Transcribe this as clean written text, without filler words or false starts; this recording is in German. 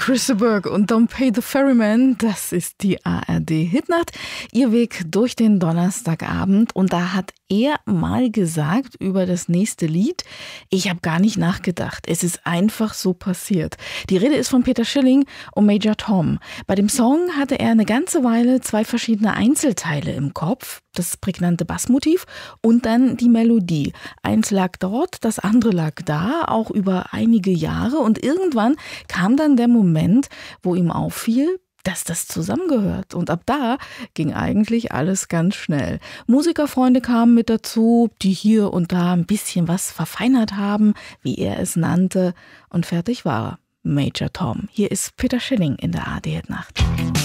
Chris Burke und Don't Pay the Ferryman, das ist die ARD-Hitnacht. Ihr Weg durch den Donnerstagabend. Und da hat er mal gesagt über das nächste Lied: Ich habe gar nicht nachgedacht. Es ist einfach so passiert. Die Rede ist von Peter Schilling und Major Tom. Bei dem Song hatte er eine ganze Weile zwei verschiedene Einzelteile im Kopf. Das prägnante Bassmotiv und dann die Melodie. Eins lag dort, das andere lag da, auch über einige Jahre. Und irgendwann kam dann der Moment, wo ihm auffiel, dass das zusammengehört. Und ab da ging eigentlich alles ganz schnell. Musikerfreunde kamen mit dazu, die hier und da ein bisschen was verfeinert haben, wie er es nannte. Und fertig war er. Major Tom. Hier ist Peter Schilling in der ARD-Hitnacht.